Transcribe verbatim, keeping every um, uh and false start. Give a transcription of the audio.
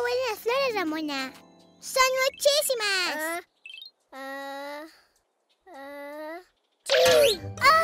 huelen las flores, Ramona? ¡Son muchísimas! Ah, ah, ah. ¡Ah!